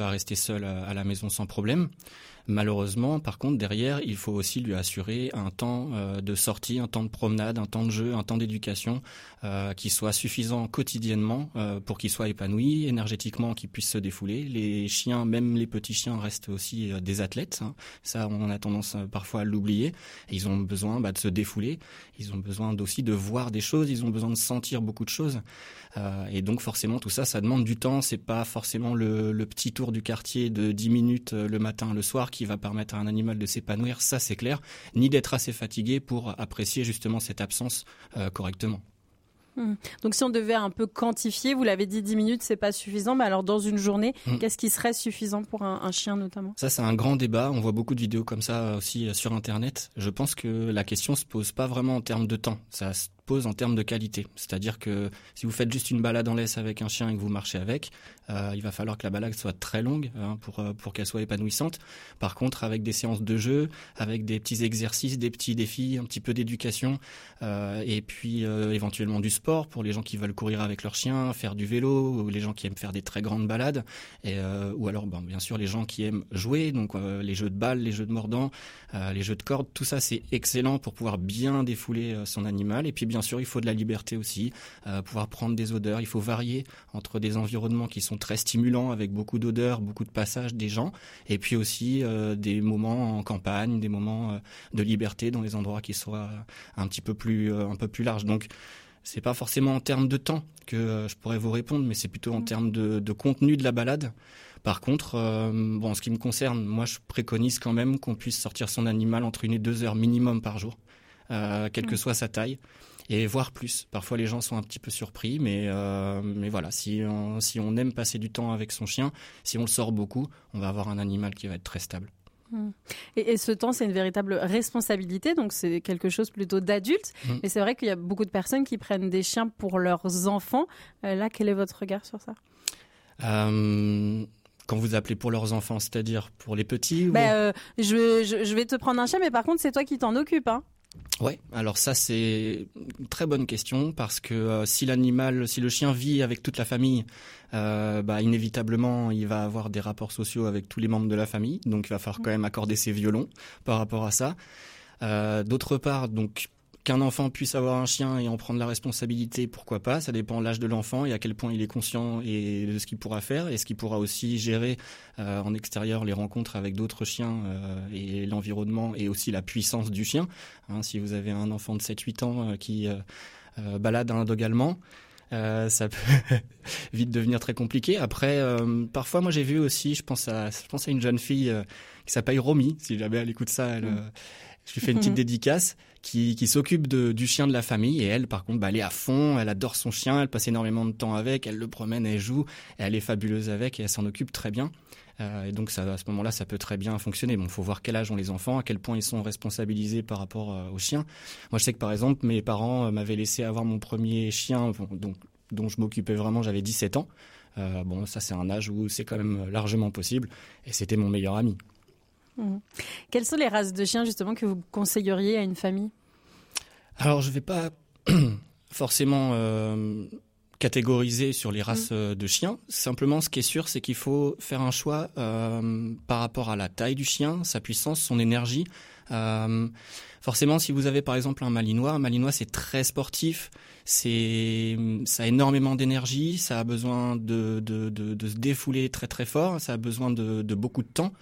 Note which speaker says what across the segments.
Speaker 1: à rester seul à la maison sans problème. Malheureusement, par contre, derrière, il faut aussi lui assurer un temps de sortie, un temps de promenade, un temps de jeu, un temps d'éducation qui soit suffisant quotidiennement pour qu'il soit épanoui, énergétiquement, qu'il puisse se défouler. Les chiens, même les petits chiens, restent aussi des athlètes. Hein. Ça, on a tendance parfois à l'oublier. Et ils ont besoin de se défouler. Ils ont besoin aussi de voir des choses. Ils ont besoin de sentir beaucoup de choses. Et donc, forcément, tout ça, ça demande du temps. C'est pas forcément le petit tour du quartier de 10 minutes le matin, le soir qui va permettre à un animal de s'épanouir, ça c'est clair, ni d'être assez fatigué pour apprécier justement cette absence correctement.
Speaker 2: Donc si on devait un peu quantifier, vous l'avez dit, 10 minutes c'est pas suffisant, mais alors dans une journée, qu'est-ce qui serait suffisant pour un chien notamment ?
Speaker 1: Ça c'est un grand débat, on voit beaucoup de vidéos comme ça aussi sur internet. Je pense que la question se pose pas vraiment en termes de temps, ça se pose en termes de qualité. C'est-à-dire que si vous faites juste une balade en laisse avec un chien et que vous marchez avec, il va falloir que la balade soit très longue pour qu'elle soit épanouissante. Par contre, avec des séances de jeu, avec des petits exercices, des petits défis, un petit peu d'éducation, et puis éventuellement du sport pour les gens qui veulent courir avec leur chien, faire du vélo, ou les gens qui aiment faire des très grandes balades, ou alors bien sûr les gens qui aiment jouer, donc les jeux de balles, les jeux de mordant, les jeux de cordes, tout ça c'est excellent pour pouvoir bien défouler son animal. Et puis bien sûr il faut de la liberté aussi, pouvoir prendre des odeurs, il faut varier entre des environnements qui sont très stimulants avec beaucoup d'odeurs, beaucoup de passages des gens, et puis aussi des moments en campagne, des moments de liberté dans les endroits qui soient un peu plus larges. Donc c'est pas forcément en termes de temps que je pourrais vous répondre, mais c'est plutôt en termes de contenu de la balade. Par contre, en ce qui me concerne, moi je préconise quand même qu'on puisse sortir son animal entre 1 et 2 heures minimum par jour, quelle que soit sa taille, et voire plus. Parfois les gens sont un petit peu surpris, mais voilà, si on aime passer du temps avec son chien, si on le sort beaucoup, on va avoir un animal qui va être très stable.
Speaker 2: Et ce temps, c'est une véritable responsabilité, donc c'est quelque chose plutôt d'adulte. Et c'est vrai qu'il y a beaucoup de personnes qui prennent des chiens pour leurs enfants. Là, quel est votre regard sur ça ?
Speaker 1: Quand vous appelez pour leurs enfants, c'est-à-dire pour les petits
Speaker 2: je vais te prendre un chien, mais par contre, c'est toi qui t'en occupes, hein.
Speaker 1: Ouais, alors ça c'est une très bonne question parce que si le chien vit avec toute la famille, inévitablement il va avoir des rapports sociaux avec tous les membres de la famille, donc il va falloir quand même accorder ses violons par rapport à ça. D'autre part, donc qu'un enfant puisse avoir un chien et en prendre la responsabilité, pourquoi pas, ça dépend de l'âge de l'enfant et à quel point il est conscient et de ce qu'il pourra faire et ce qu'il pourra aussi gérer en extérieur les rencontres avec d'autres chiens et l'environnement et aussi la puissance du chien. Si vous avez un enfant de 7-8 ans qui balade un dog allemand, ça peut vite devenir très compliqué. Après, parfois moi j'ai vu aussi, je pense à une jeune fille qui s'appelle Romy, si jamais elle écoute ça, je lui fais une petite dédicace, qui s'occupe du chien de la famille, et elle par contre elle est à fond, elle adore son chien, elle passe énormément de temps avec, elle le promène, elle joue, et elle est fabuleuse avec et elle s'en occupe très bien. Et donc à ce moment-là ça peut très bien fonctionner. Bon, faut voir quel âge ont les enfants, à quel point ils sont responsabilisés par rapport aux chiens. Moi je sais que par exemple mes parents m'avaient laissé avoir mon premier chien dont je m'occupais vraiment, j'avais 17 ans. Ça c'est un âge où c'est quand même largement possible, et c'était mon meilleur ami.
Speaker 2: Quelles sont les races de chiens justement que vous conseilleriez à une famille ? Alors
Speaker 1: je ne vais pas forcément catégoriser sur les races de chiens. Simplement ce qui est sûr c'est qu'il faut faire un choix par rapport à la taille du chien, sa puissance, son énergie. Forcément si vous avez par exemple un malinois c'est très sportif, ça a énormément d'énergie, ça a besoin de se défouler très très fort, ça a besoin de beaucoup de temps.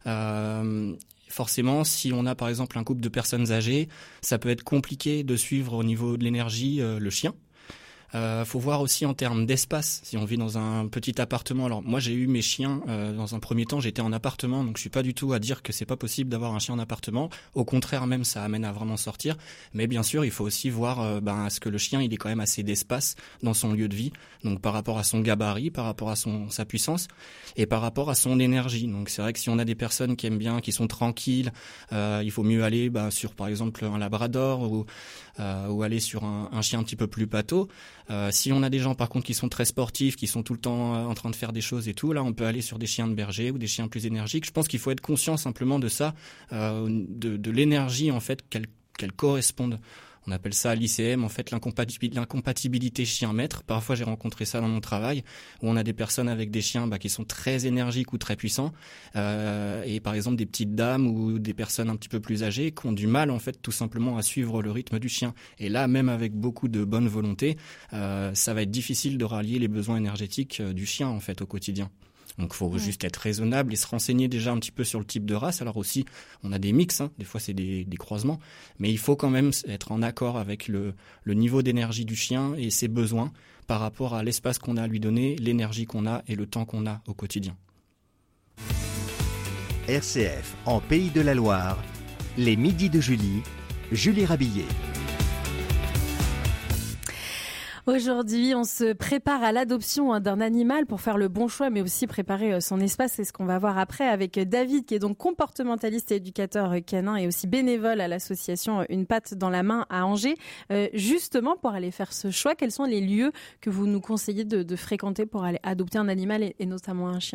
Speaker 1: Forcément, si on a par exemple un couple de personnes âgées, ça peut être compliqué de suivre au niveau de l'énergie le chien. Faut voir aussi en termes d'espace. Si on vit dans un petit appartement, alors moi j'ai eu mes chiens dans un premier temps, j'étais en appartement, donc je suis pas du tout à dire que c'est pas possible d'avoir un chien en appartement. Au contraire même, ça amène à vraiment sortir. Mais bien sûr, il faut aussi voir est-ce que le chien il est quand même assez d'espace dans son lieu de vie, donc par rapport à son gabarit, par rapport à sa puissance et par rapport à son énergie. Donc c'est vrai que si on a des personnes qui aiment bien, qui sont tranquilles, il faut mieux aller sur par exemple un labrador ou aller sur un chien un petit peu plus pâteau. Si on a des gens par contre qui sont très sportifs, qui sont tout le temps en train de faire des choses et tout, là on peut aller sur des chiens de berger ou des chiens plus énergiques. Je pense qu'il faut être conscient simplement de ça, de l'énergie en fait qu'elles correspondent On appelle ça l'ICM, en fait, l'incompatibilité chien-maître. Parfois, j'ai rencontré ça dans mon travail, où on a des personnes avec des chiens qui sont très énergiques ou très puissants, et par exemple des petites dames ou des personnes un petit peu plus âgées qui ont du mal, en fait, tout simplement à suivre le rythme du chien. Et là, même avec beaucoup de bonne volonté, ça va être difficile de rallier les besoins énergétiques du chien, en fait, au quotidien. Donc, il faut juste être raisonnable et se renseigner déjà un petit peu sur le type de race. Alors aussi, on a des mix, des fois c'est des croisements, mais il faut quand même être en accord avec le niveau d'énergie du chien et ses besoins par rapport à l'espace qu'on a à lui donner, l'énergie qu'on a et le temps qu'on a au quotidien.
Speaker 3: RCF en Pays de la Loire, les midis de Julie Rabillet.
Speaker 2: Aujourd'hui, on se prépare à l'adoption d'un animal pour faire le bon choix, mais aussi préparer son espace. C'est ce qu'on va voir après avec David, qui est donc comportementaliste et éducateur canin et aussi bénévole à l'association Une patte dans la main à Angers. Justement, pour aller faire ce choix, quels sont les lieux que vous nous conseillez de fréquenter pour aller adopter un animal et notamment un chien ?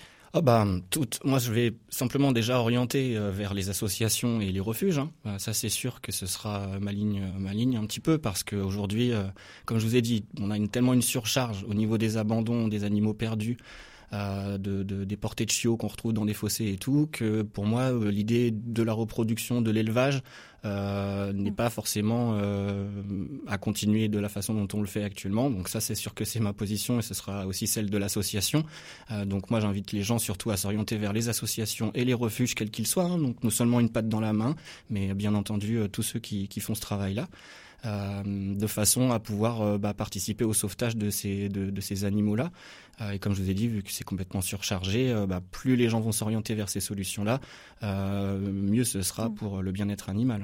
Speaker 1: Moi, je vais simplement déjà orienter vers les associations et les refuges. Ça, c'est sûr que ce sera ma ligne un petit peu, parce qu'aujourd'hui, comme je vous ai dit, on a tellement une surcharge au niveau des abandons, des animaux perdus, des portées de chiots qu'on retrouve dans des fossés et tout, que pour moi, l'idée de la reproduction, de l'élevage, n'est pas forcément à continuer de la façon dont on le fait actuellement. Donc ça, c'est sûr que c'est ma position et ce sera aussi celle de l'association. Donc moi, j'invite les gens surtout à s'orienter vers les associations et les refuges, quels qu'ils soient. Donc non seulement Une patte dans la main, mais bien entendu tous ceux qui font ce travail-là. De façon à pouvoir participer au sauvetage de ces animaux-là. Et comme je vous ai dit, vu que c'est complètement surchargé, plus les gens vont s'orienter vers ces solutions-là, mieux ce sera pour le bien-être animal.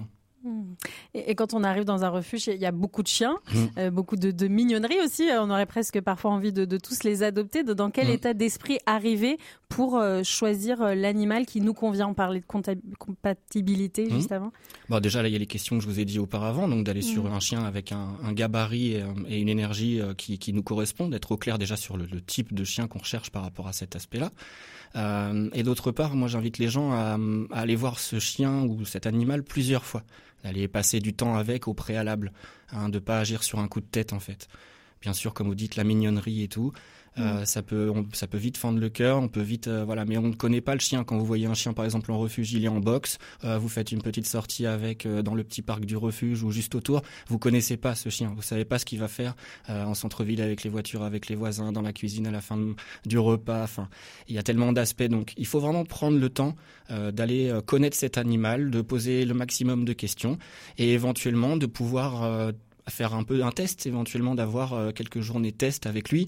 Speaker 2: Et quand on arrive dans un refuge, il y a beaucoup de chiens, beaucoup de mignonneries aussi. On aurait presque parfois envie de tous les adopter. Dans quel état d'esprit arriver pour choisir l'animal qui nous convient ? On parlait de compatibilité juste avant.
Speaker 1: Déjà, là, il y a les questions que je vous ai dit auparavant, donc d'aller sur un chien avec un gabarit et une énergie qui nous correspond, d'être au clair déjà sur le type de chien qu'on recherche par rapport à cet aspect-là. Et d'autre part, moi, j'invite les gens à aller voir ce chien ou cet animal plusieurs fois, d'aller passer du temps avec au préalable, de pas agir sur un coup de tête en fait. Bien sûr, comme vous dites, la mignonnerie et tout, ça peut vite fendre le cœur, on peut vite mais on ne connaît pas le chien. Quand vous voyez un chien par exemple en refuge, il est en boxe, vous faites une petite sortie avec dans le petit parc du refuge ou juste autour, vous connaissez pas ce chien, vous savez pas ce qu'il va faire en centre-ville avec les voitures, avec les voisins, dans la cuisine à la fin du repas. Enfin, il y a tellement d'aspects, donc il faut vraiment prendre le temps d'aller connaître cet animal, de poser le maximum de questions et éventuellement de pouvoir faire un peu un test, éventuellement d'avoir quelques journées test avec lui,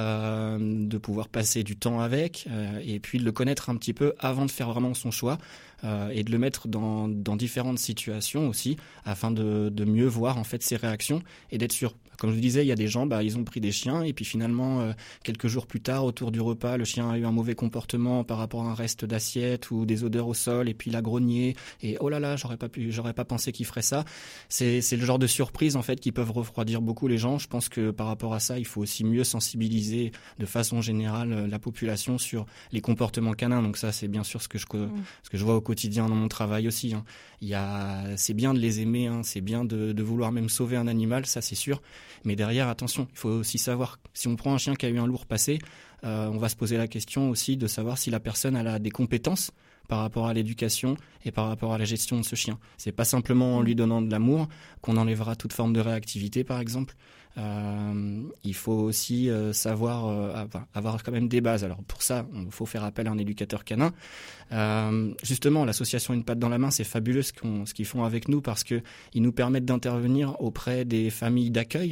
Speaker 1: de pouvoir passer du temps avec et puis de le connaître un petit peu avant de faire vraiment son choix et de le mettre dans différentes situations aussi afin de mieux voir en fait ses réactions et d'être sûr. Comme je vous disais, il y a des gens, ils ont pris des chiens et puis finalement, quelques jours plus tard, autour du repas, le chien a eu un mauvais comportement par rapport à un reste d'assiette ou des odeurs au sol et puis il a grogné et oh là là, j'aurais pas pensé qu'il ferait ça. C'est le genre de surprise en fait qui peuvent refroidir beaucoup les gens. Je pense que par rapport à ça, il faut aussi mieux sensibiliser de façon générale la population sur les comportements canins. Donc ça, c'est bien sûr ce que je vois au quotidien dans mon travail aussi. C'est bien de les aimer, c'est bien de vouloir même sauver un animal, ça c'est sûr. Mais derrière, attention, il faut aussi savoir, si on prend un chien qui a eu un lourd passé, on va se poser la question aussi de savoir si la personne elle a des compétences par rapport à l'éducation et par rapport à la gestion de ce chien. C'est pas simplement en lui donnant de l'amour qu'on enlèvera toute forme de réactivité, par exemple. Il faut aussi savoir avoir quand même des bases. Alors pour ça, il faut faire appel à un éducateur canin. Justement, l'association Une patte dans la main, c'est fabuleux ce qu'ils font avec nous parce qu'ils nous permettent d'intervenir auprès des familles d'accueil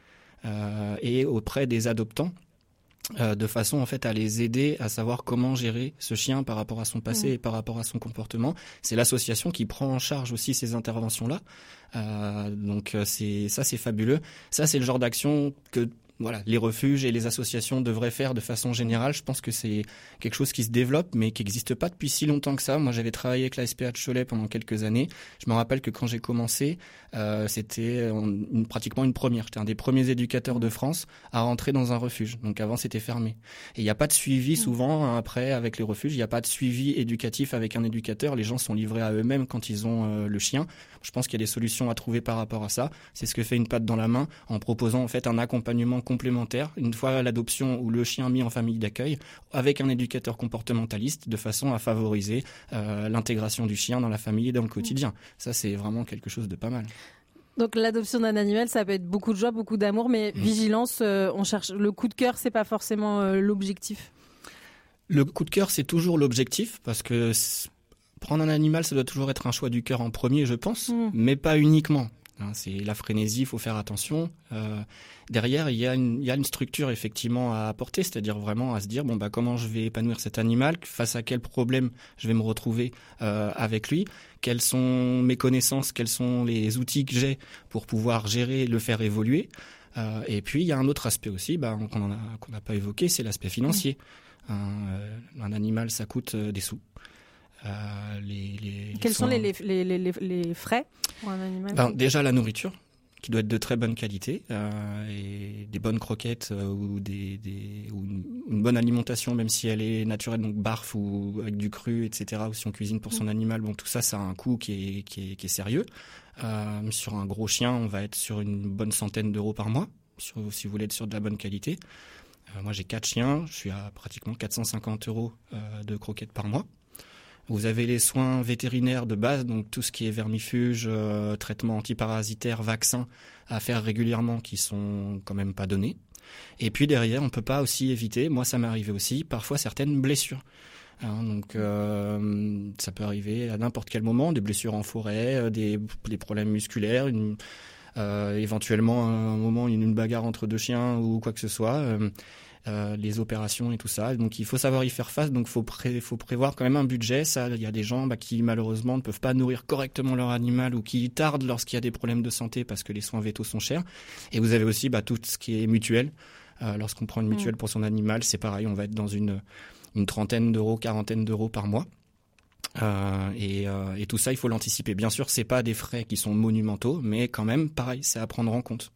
Speaker 1: et auprès des adoptants. De façon en fait à les aider à savoir comment gérer ce chien par rapport à son passé et par rapport à son comportement. C'est l'association qui prend en charge aussi ces interventions-là. Donc c'est fabuleux. Ça, c'est le genre d'action que voilà, les refuges et les associations devraient faire de façon générale. Je pense que c'est quelque chose qui se développe, mais qui n'existe pas depuis si longtemps que ça. Moi, j'avais travaillé avec la SPA de Cholet pendant quelques années. Je me rappelle que quand j'ai commencé, c'était pratiquement une première. J'étais un des premiers éducateurs de France à rentrer dans un refuge. Donc avant, c'était fermé. Et il n'y a pas de suivi souvent après avec les refuges. Il n'y a pas de suivi éducatif avec un éducateur. Les gens sont livrés à eux-mêmes quand ils ont le chien. Je pense qu'il y a des solutions à trouver par rapport à ça. C'est ce que fait Une Patte dans la main en proposant en fait un accompagnement complémentaire une fois l'adoption ou le chien mis en famille d'accueil avec un éducateur comportementaliste de façon à favoriser l'intégration du chien dans la famille et dans le quotidien. Ça, c'est vraiment quelque chose de pas mal.
Speaker 2: Donc l'adoption d'un animal, ça peut être beaucoup de joie, beaucoup d'amour, mais vigilance, on cherche le coup de cœur, c'est pas forcément l'objectif.
Speaker 1: Le coup de cœur, c'est toujours l'objectif parce que prendre un animal, ça doit toujours être un choix du cœur en premier, je pense, mais pas uniquement. C'est la frénésie, il faut faire attention. Derrière, il y a une structure effectivement à apporter, c'est-à-dire vraiment à se dire comment je vais épanouir cet animal, face à quel problème je vais me retrouver avec lui, quelles sont mes connaissances, quels sont les outils que j'ai pour pouvoir gérer, le faire évoluer. Et puis il y a un autre aspect aussi qu'on n'a pas évoqué, c'est l'aspect financier. Un animal, ça coûte des sous.
Speaker 2: Quels sont les frais pour un animal?
Speaker 1: Déjà la nourriture, qui doit être de très bonne qualité, et des bonnes croquettes ou une bonne alimentation, même si elle est naturelle, donc barf ou avec du cru, etc. Ou si on cuisine pour son animal, tout ça, ça a un coût qui est sérieux. Sur un gros chien, on va être sur une bonne centaine d'euros par mois, si vous voulez être sur de la bonne qualité. Moi, j'ai 4 chiens, je suis à pratiquement 450 euros de croquettes par mois. Vous avez les soins vétérinaires de base, donc tout ce qui est vermifuge, traitement antiparasitaire, vaccins à faire régulièrement qui sont quand même pas donnés. Et puis derrière, on peut pas aussi éviter, moi ça m'est arrivé aussi, parfois certaines blessures. Donc ça peut arriver à n'importe quel moment, des blessures en forêt, des problèmes musculaires, éventuellement à un moment une bagarre entre deux chiens ou quoi que ce soit. Les opérations et tout ça. Donc il faut savoir y faire face, donc faut prévoir quand même un budget. Ça, il y a des gens qui malheureusement ne peuvent pas nourrir correctement leur animal ou qui tardent lorsqu'il y a des problèmes de santé parce que les soins vétos sont chers. Et vous avez aussi tout ce qui est mutuelle. Lorsqu'on prend une mutuelle pour son animal, c'est pareil, on va être dans une trentaine d'euros, quarantaine d'euros par mois. Et tout ça, il faut l'anticiper. Bien sûr, c'est pas des frais qui sont monumentaux, mais quand même, pareil, c'est à prendre en compte.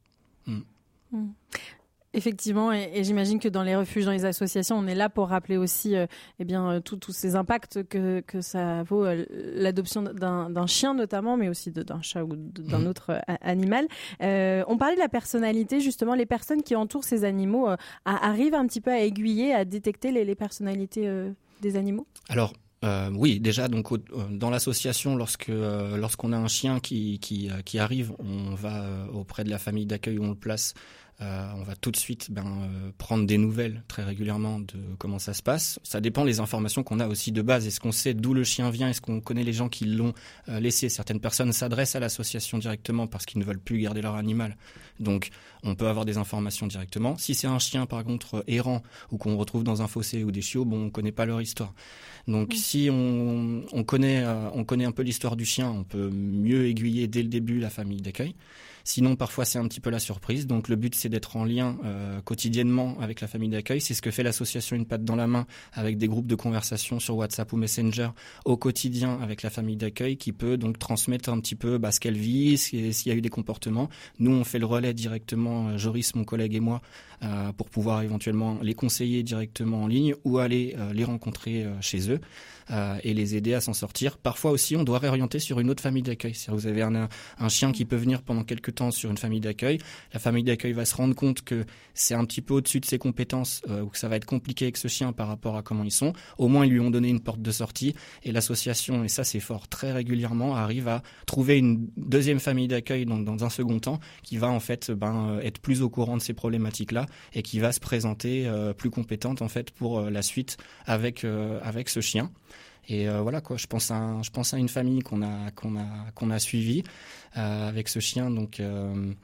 Speaker 2: Effectivement, et j'imagine que dans les refuges, dans les associations, on est là pour rappeler aussi tous ces impacts que ça vaut l'adoption d'un chien notamment, mais aussi d'un chat ou d'un autre animal. On parlait de la personnalité, justement, les personnes qui entourent ces animaux arrivent un petit peu à aiguiller, à détecter les personnalités des animaux? Alors,
Speaker 1: oui, déjà donc dans l'association, lorsqu'on a un chien qui arrive, on va auprès de la famille d'accueil où on le place. On va tout de suite prendre des nouvelles très régulièrement de comment ça se passe. Ça dépend des informations qu'on a aussi de base. Est-ce qu'on sait d'où le chien vient? Est-ce qu'on connaît les gens qui l'ont laissé? Certaines personnes s'adressent à l'association directement parce qu'ils ne veulent plus garder leur animal. Donc on peut avoir des informations directement. Si c'est un chien par contre errant ou qu'on retrouve dans un fossé ou des chiots, on ne connaît pas leur histoire. Donc si on connaît un peu l'histoire du chien, on peut mieux aiguiller dès le début la famille d'accueil. Sinon, parfois, c'est un petit peu la surprise. Donc, le but, c'est d'être en lien quotidiennement avec la famille d'accueil. C'est ce que fait l'association Une Patte dans la main avec des groupes de conversation sur WhatsApp ou Messenger au quotidien avec la famille d'accueil qui peut donc transmettre un petit peu ce qu'elle vit, s'il y a eu des comportements. Nous, on fait le relais directement, Joris, mon collègue et moi, pour pouvoir éventuellement les conseiller directement en ligne ou aller les rencontrer chez eux et les aider à s'en sortir. Parfois aussi, on doit réorienter sur une autre famille d'accueil. C'est-à-dire vous avez un chien qui peut venir pendant quelques temps sur une famille d'accueil. La famille d'accueil va se rendre compte que c'est un petit peu au-dessus de ses compétences ou que ça va être compliqué avec ce chien par rapport à comment ils sont. Au moins, ils lui ont donné une porte de sortie et l'association, et ça c'est fort, très régulièrement arrive à trouver une deuxième famille d'accueil donc dans un second temps qui va en fait être plus au courant de ces problématiques-là et qui va se présenter plus compétente en fait pour la suite avec ce chien. Et voilà quoi, je pense à une famille qu'on a suivie avec ce chien. Donc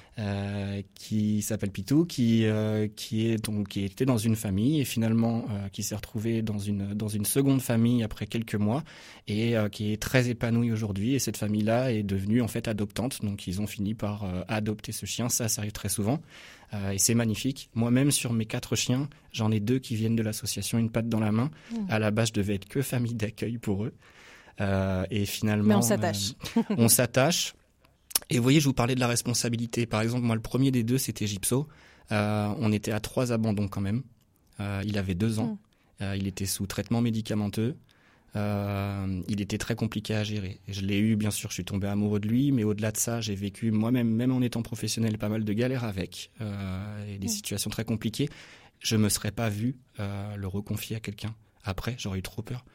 Speaker 1: qui s'appelle Pitou, qui était dans une famille et finalement qui s'est retrouvé dans une seconde famille après quelques mois et qui est très épanouie aujourd'hui. Et cette famille-là est devenue en fait adoptante. Donc ils ont fini par adopter ce chien. Ça arrive très souvent et c'est magnifique. Moi-même sur mes 4 chiens, j'en ai 2 qui viennent de l'association Une patte dans la main. À la base, je devais être que famille d'accueil pour eux. Et finalement,
Speaker 2: mais on s'attache.
Speaker 1: On s'attache. Et vous voyez, je vous parlais de la responsabilité. Par exemple, moi, le premier des 2, c'était Gypso. On était à 3 abandons quand même. Il avait 2 ans. Il était sous traitement médicamenteux. Il était très compliqué à gérer. Je l'ai eu, bien sûr, je suis tombé amoureux de lui, mais au-delà de ça, j'ai vécu moi-même, même en étant professionnel, pas mal de galères avec, et des situations très compliquées. Je me serais pas vu le reconfier à quelqu'un. Après, j'aurais eu trop peur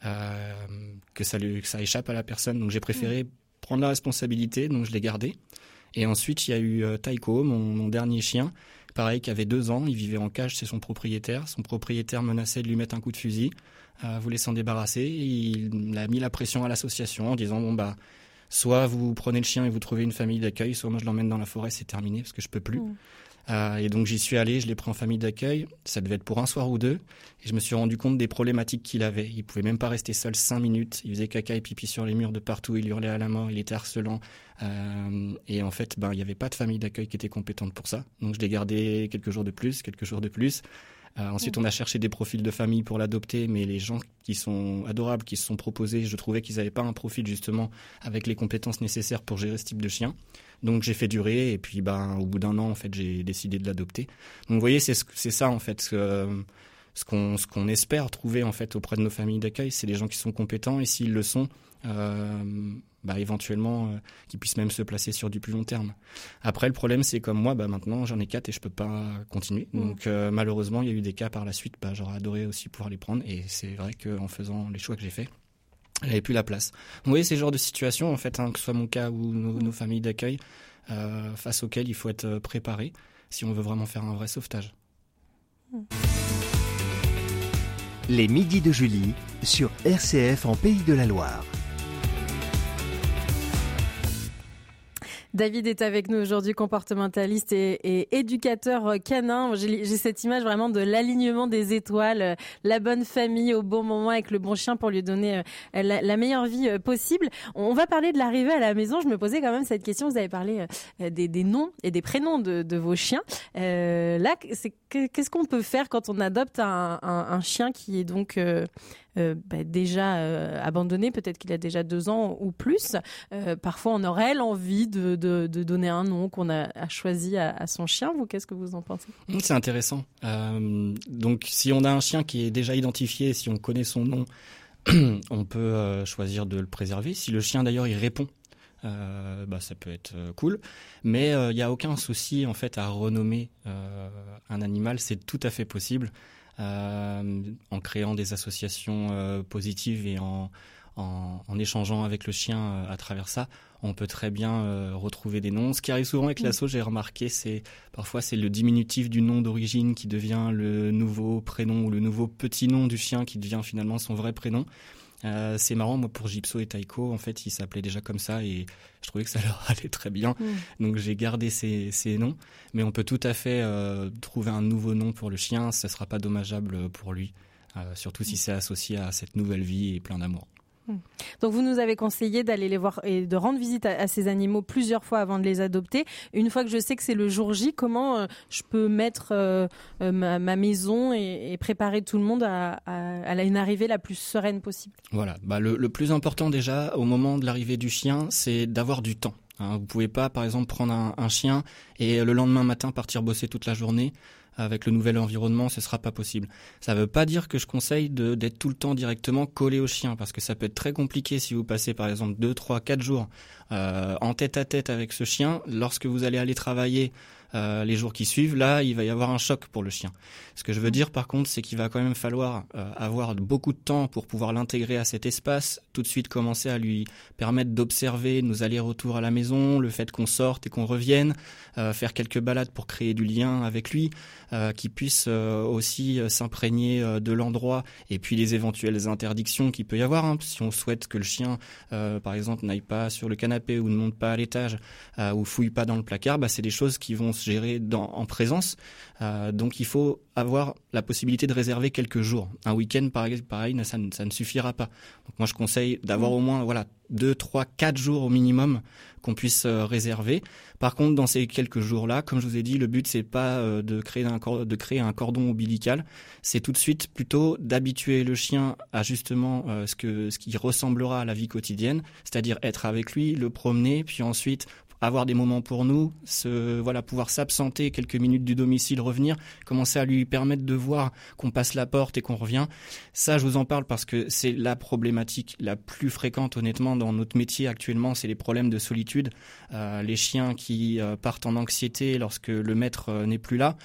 Speaker 1: que ça échappe à la personne. Donc j'ai préféré prendre la responsabilité, donc je l'ai gardé. Et ensuite, il y a eu Taiko, mon dernier chien, pareil, qui avait 2 ans. Il vivait en cage chez son propriétaire. Son propriétaire menaçait de lui mettre un coup de fusil, voulait s'en débarrasser. Il a mis la pression à l'association en disant bon bah soit vous prenez le chien et vous trouvez une famille d'accueil, soit moi je l'emmène dans la forêt, c'est terminé parce que je peux plus. Et donc j'y suis allé, je l'ai pris en famille d'accueil. Ça devait être pour un soir ou 2. Et je me suis rendu compte des problématiques qu'il avait. Il pouvait même pas rester seul 5 minutes. Il faisait caca et pipi sur les murs de partout. Il hurlait à la mort. Il était harcelant. Et en fait, il y avait pas de famille d'accueil qui était compétente pour ça. Donc je l'ai gardé quelques jours de plus. Ensuite, on a cherché des profils de famille pour l'adopter, mais les gens qui sont adorables, qui se sont proposés, je trouvais qu'ils n'avaient pas un profil justement avec les compétences nécessaires pour gérer ce type de chien. Donc j'ai fait durer et puis au bout d'un an, en fait, j'ai décidé de l'adopter. Donc vous voyez, c'est ça en fait ce qu'on espère trouver en fait auprès de nos familles d'accueil, c'est des gens qui sont compétents et s'ils le sont, éventuellement qu'ils puissent même se placer sur du plus long terme. Après le problème c'est comme moi maintenant j'en ai 4 et je peux pas continuer. Donc malheureusement il y a eu des cas par la suite, j'aurais adoré aussi pouvoir les prendre et c'est vrai qu'en faisant les choix que j'ai faits, j'avais plus la place. Donc, vous voyez c'est le genre de situation en fait, que ce soit mon cas ou nos familles d'accueil face auxquelles il faut être préparé si on veut vraiment faire un vrai sauvetage.
Speaker 3: Les midis de Julie sur RCF en Pays de la Loire.
Speaker 2: David est avec nous aujourd'hui, comportementaliste et éducateur canin. J'ai cette image vraiment de l'alignement des étoiles, la bonne famille au bon moment avec le bon chien pour lui donner la meilleure vie possible. On va parler de l'arrivée à la maison. Je me posais quand même cette question. Vous avez parlé des noms et des prénoms de vos chiens. Là, qu'est-ce qu'on peut faire quand on adopte un chien qui est donc déjà abandonné, peut-être qu'il a déjà 2 ans ou plus. Parfois, on aurait l'envie de donner un nom qu'on a choisi à son chien. Vous, qu'est-ce que vous en pensez ?
Speaker 1: C'est intéressant. Donc, si on a un chien qui est déjà identifié, si on connaît son nom, on peut choisir de le préserver. Si le chien, d'ailleurs, il répond, ça peut être cool. Mais il n'y a aucun souci, en fait, à renommer un animal. C'est tout à fait possible. En créant des associations positives et en échangeant avec le chien à travers ça, on peut très bien retrouver des noms. Ce qui arrive souvent avec l'asso, j'ai remarqué, parfois c'est le diminutif du nom d'origine qui devient le nouveau prénom ou le nouveau petit nom du chien qui devient finalement son vrai prénom. C'est marrant, moi pour Gypso et Taiko, en fait, ils s'appelaient déjà comme ça et je trouvais que ça leur allait très bien. Donc j'ai gardé ces noms, mais on peut tout à fait trouver un nouveau nom pour le chien, ça sera pas dommageable pour lui, surtout si c'est associé à cette nouvelle vie et plein d'amour.
Speaker 2: Donc vous nous avez conseillé d'aller les voir et de rendre visite à ces animaux plusieurs fois avant de les adopter. Une fois que je sais que c'est le jour J, comment je peux mettre ma maison et préparer tout le monde à une arrivée la plus sereine possible ?
Speaker 1: Voilà, le plus important déjà au moment de l'arrivée du chien, c'est d'avoir du temps. Vous pouvez pas par exemple prendre un chien et le lendemain matin partir bosser toute la journée. Avec le nouvel environnement, ce sera pas possible. Ça veut pas dire que je conseille d'être tout le temps directement collé au chien, parce que ça peut être très compliqué si vous passez par exemple 2, 3, 4 jours en tête à tête avec ce chien. Lorsque vous allez aller travailler, les jours qui suivent, là, il va y avoir un choc pour le chien. Ce que je veux dire, par contre, c'est qu'il va quand même falloir avoir beaucoup de temps pour pouvoir l'intégrer à cet espace, tout de suite commencer à lui permettre d'observer nos allers-retours à la maison, le fait qu'on sorte et qu'on revienne, faire quelques balades pour créer du lien avec lui, qu'il puisse aussi s'imprégner de l'endroit et puis les éventuelles interdictions qu'il peut y avoir. Hein. Si on souhaite que le chien, par exemple, n'aille pas sur le canapé ou ne monte pas à l'étage ou fouille pas dans le placard, c'est des choses qui vont se gérer en présence. Donc il faut avoir la possibilité de réserver quelques jours. Un week-end, pareil, ça ne suffira pas. Donc moi, je conseille d'avoir au moins 2, 3, 4 jours au minimum qu'on puisse réserver. Par contre, dans ces quelques jours-là, comme je vous ai dit, le but, c'est pas de créer un cordon ombilical. C'est tout de suite plutôt d'habituer le chien à justement ce qui ressemblera à la vie quotidienne, c'est-à-dire être avec lui, le promener, puis ensuite avoir des moments pour nous, pouvoir s'absenter quelques minutes du domicile, revenir, commencer à lui permettre de voir qu'on passe la porte et qu'on revient. Ça, je vous en parle parce que c'est la problématique la plus fréquente, honnêtement, dans notre métier actuellement, c'est les problèmes de solitude. Les chiens qui partent en anxiété lorsque le maître n'est plus là,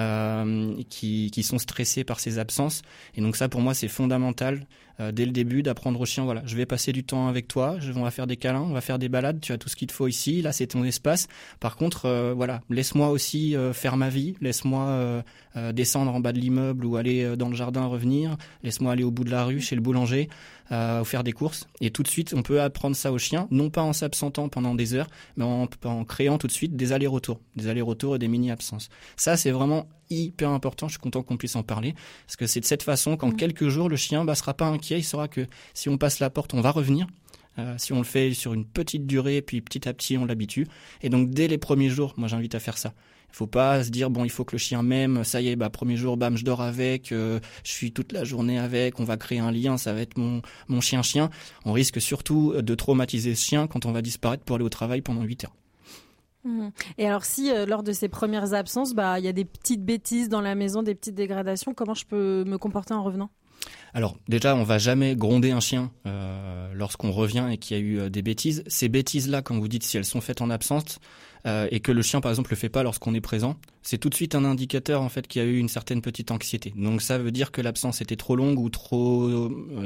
Speaker 1: qui sont stressés par ses absences. Et donc ça, pour moi, c'est fondamental. Dès le début, d'apprendre au chien, je vais passer du temps avec toi, on va faire des câlins, on va faire des balades, tu as tout ce qu'il te faut ici, là c'est ton espace. Par contre, laisse-moi aussi faire ma vie, laisse-moi descendre en bas de l'immeuble ou aller dans le jardin, revenir, laisse-moi aller au bout de la rue, chez le boulanger, ou faire des courses. Et tout de suite, on peut apprendre ça au chien, non pas en s'absentant pendant des heures, mais en créant tout de suite des allers-retours et des mini-absences. Ça, c'est vraiment hyper important, je suis content qu'on puisse en parler, parce que c'est de cette façon qu'en quelques jours, le chien sera pas inquiet, il saura que si on passe la porte, on va revenir. Si on le fait sur une petite durée, puis petit à petit, on l'habitue. Et donc, dès les premiers jours, moi, j'invite à faire ça. Il faut pas se dire, il faut que le chien m'aime, ça y est, premier jour, je dors avec, je suis toute la journée avec, on va créer un lien, ça va être mon chien-chien. On risque surtout de traumatiser ce chien quand on va disparaître pour aller au travail pendant 8 heures.
Speaker 2: Et alors si lors de ces premières absences, il y a des petites bêtises dans la maison, des petites dégradations, comment je peux me comporter en revenant ?
Speaker 1: Alors déjà, on va jamais gronder un chien lorsqu'on revient et qu'il y a eu des bêtises. Ces bêtises-là, comme vous dites, si elles sont faites en absence et que le chien, par exemple, le fait pas lorsqu'on est présent, c'est tout de suite un indicateur en fait qu'il y a eu une certaine petite anxiété. Donc ça veut dire que l'absence était trop longue ou trop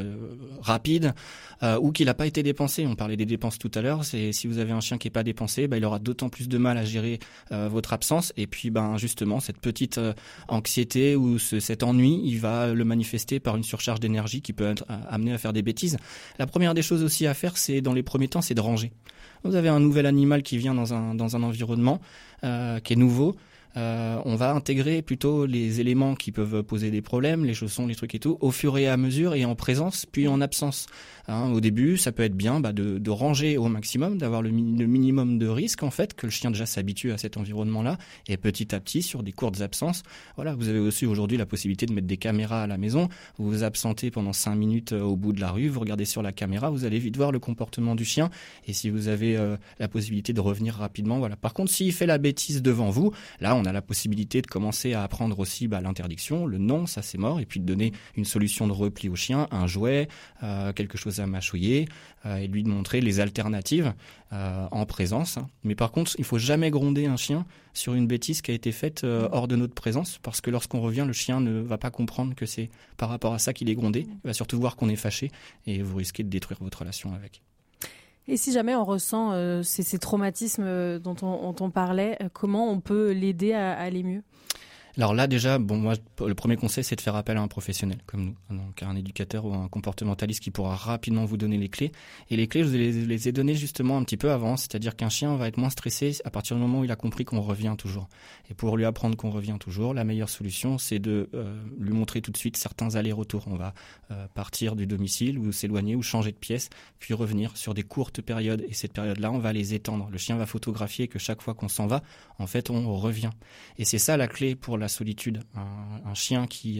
Speaker 1: rapide ou qu'il n'a pas été dépensé. On parlait des dépenses tout à l'heure. C'est si vous avez un chien qui est pas dépensé, il aura d'autant plus de mal à gérer votre absence. Et puis justement cette petite anxiété ou cet ennui, il va le manifester par une surcharge d'énergie qui peut être amenée à faire des bêtises. La première des choses aussi à faire, c'est dans les premiers temps, c'est de ranger. Vous avez un nouvel animal qui vient dans un environnement qui est nouveau. On va intégrer plutôt les éléments qui peuvent poser des problèmes, les chaussons, les trucs et tout, au fur et à mesure et en présence, puis en absence. Au début, ça peut être bien de ranger au maximum, d'avoir le minimum de risque en fait, que le chien déjà s'habitue à cet environnement-là, et petit à petit, sur des courtes absences, vous avez aussi aujourd'hui la possibilité de mettre des caméras à la maison. Vous vous absentez pendant 5 minutes au bout de la rue, vous regardez sur la caméra, vous allez vite voir le comportement du chien, et si vous avez la possibilité de revenir rapidement, Par contre, s'il fait la bêtise devant vous, là, on a la possibilité de commencer à apprendre aussi l'interdiction, le non, ça c'est mort, et puis de donner une solution de repli au chien, un jouet, quelque chose à mâchouiller, et lui de montrer les alternatives en présence. Mais par contre, il faut jamais gronder un chien sur une bêtise qui a été faite hors de notre présence, parce que lorsqu'on revient, le chien ne va pas comprendre que c'est par rapport à ça qu'il est grondé, il va surtout voir qu'on est fâché, et vous risquez de détruire votre relation avec.
Speaker 2: Et si jamais on ressent ces traumatismes dont on parlait, comment on peut l'aider à aller mieux ?
Speaker 1: Alors là déjà, moi le premier conseil c'est de faire appel à un professionnel comme nous, donc un éducateur ou un comportementaliste qui pourra rapidement vous donner les clés. Et les clés, je vous les ai données justement un petit peu avant, c'est-à-dire qu'un chien va être moins stressé à partir du moment où il a compris qu'on revient toujours. Et pour lui apprendre qu'on revient toujours, la meilleure solution c'est de lui montrer tout de suite certains allers-retours. On va partir du domicile ou s'éloigner ou changer de pièce, puis revenir sur des courtes périodes. Et cette période-là, on va les étendre. Le chien va photographier que chaque fois qu'on s'en va, en fait, on revient. Et c'est ça la clé pour la solitude. Un chien qui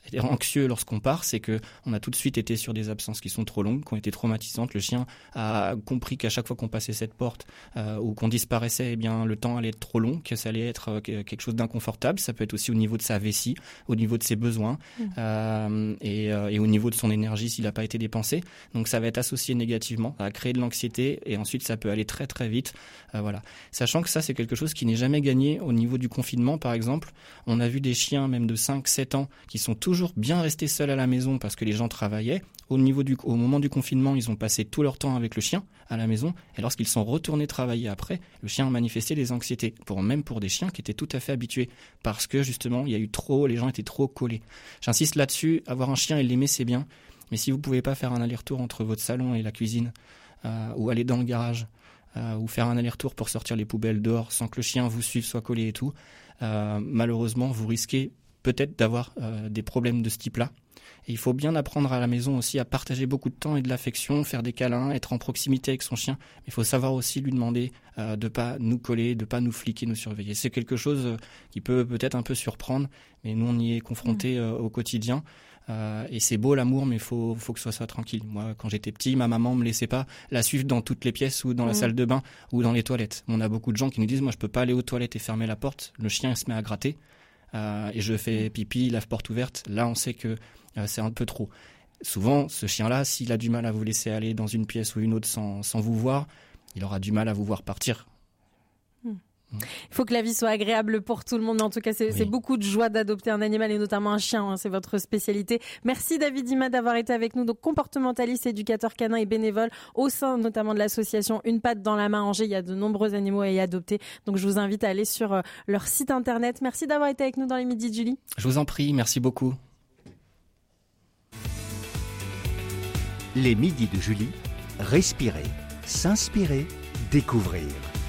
Speaker 1: anxieux lorsqu'on part, c'est que on a tout de suite été sur des absences qui sont trop longues, qui ont été traumatisantes. Le chien a compris qu'à chaque fois qu'on passait cette porte ou qu'on disparaissait, eh bien le temps allait être trop long, que ça allait être quelque chose d'inconfortable. Ça peut être aussi au niveau de sa vessie, au niveau de ses besoins et au niveau de son énergie s'il n'a pas été dépensé. Donc ça va être associé négativement, ça va créer de l'anxiété et ensuite ça peut aller très très vite. Voilà. Sachant que ça c'est quelque chose qui n'est jamais gagné au niveau du confinement par exemple. On a vu des chiens même de 5-7 ans qui sont toujours bien restés seuls à la maison parce que les gens travaillaient. Au moment du confinement, ils ont passé tout leur temps avec le chien à la maison et lorsqu'ils sont retournés travailler après, le chien a manifesté des anxiétés, même pour des chiens qui étaient tout à fait habitués parce que justement, les gens étaient trop collés. J'insiste là-dessus, avoir un chien et l'aimer c'est bien, mais si vous pouvez pas faire un aller-retour entre votre salon et la cuisine ou aller dans le garage ou faire un aller-retour pour sortir les poubelles dehors sans que le chien vous suive, soit collé et tout, malheureusement, vous risquez peut-être d'avoir des problèmes de ce type-là. Et il faut bien apprendre à la maison aussi à partager beaucoup de temps et de l'affection, faire des câlins, être en proximité avec son chien. Mais il faut savoir aussi lui demander de pas nous coller, de pas nous fliquer, nous surveiller. C'est quelque chose qui peut peut-être un peu surprendre, mais nous on y est confrontés au quotidien. Et c'est beau l'amour, mais faut que ce soit tranquille. Moi, quand j'étais petit, ma maman me laissait pas la suivre dans toutes les pièces ou dans la salle de bain ou dans les toilettes. On a beaucoup de gens qui nous disent, moi je peux pas aller aux toilettes et fermer la porte. Le chien il se met à gratter. Et je fais pipi, lave porte ouverte, là on sait que c'est un peu trop. Souvent, ce chien-là, s'il a du mal à vous laisser aller dans une pièce ou une autre sans vous voir, il aura du mal à vous voir partir.
Speaker 2: Il faut que la vie soit agréable pour tout le monde. En tout cas, c'est beaucoup de joie d'adopter un animal et notamment un chien. C'est votre spécialité. Merci David Ima d'avoir été avec nous. Donc comportementaliste, éducateur canin et bénévole au sein notamment de l'association Une patte dans la main Angers. Il y a de nombreux animaux à y adopter. Donc je vous invite à aller sur leur site internet. Merci d'avoir été avec nous dans les Midis de Julie.
Speaker 1: Je vous en prie, merci beaucoup.
Speaker 3: Les Midis de Julie, respirer, s'inspirer, découvrir.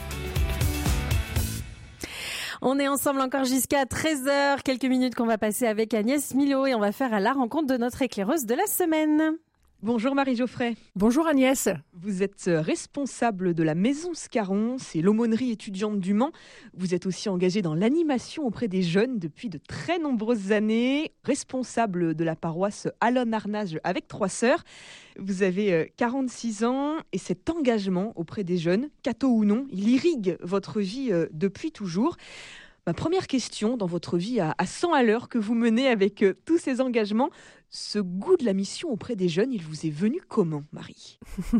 Speaker 2: On est ensemble encore jusqu'à 13h, quelques minutes qu'on va passer avec Agnès Milot et on va faire à la rencontre de notre éclaireuse de la semaine.
Speaker 4: Bonjour Marie Geoffrey.
Speaker 5: Bonjour Agnès.
Speaker 4: Vous êtes responsable de la Maison Scarron, c'est l'aumônerie étudiante du Mans. Vous êtes aussi engagée dans l'animation auprès des jeunes depuis de très nombreuses années. Responsable de la paroisse Allonne-Arnage avec 3 sœurs. Vous avez 46 ans et cet engagement auprès des jeunes, catho ou non, il irrigue votre vie depuis toujours. Ma première question dans votre vie à 100 à l'heure que vous menez avec tous ces engagements, ce goût de la mission auprès des jeunes, il vous est venu comment, Marie ?